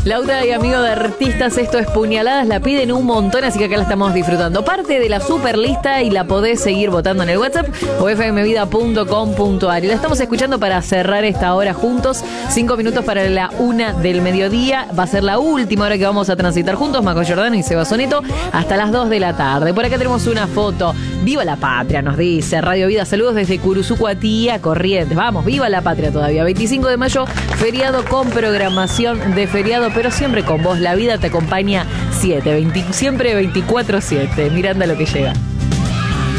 Lauta y amigo de artistas, esto es Puñaladas, la piden un montón, así que acá la estamos disfrutando. Parte de la super lista y la podés seguir votando en el WhatsApp o fmvida.com.ar. Y la estamos escuchando para cerrar esta hora juntos. 5 minutos para la 1 del mediodía. Va a ser la última hora que vamos a transitar juntos, Maco Giordano y Seba Soneto, hasta las 2 de la tarde. Por acá tenemos una foto. Viva la patria, nos dice Radio Vida. Saludos desde Curuzucuatía, Corrientes. Vamos, viva la patria todavía. 25 de mayo, feriado con programación de feriado, pero siempre con vos. La vida te acompaña siempre 24/7. Miranda lo que llega.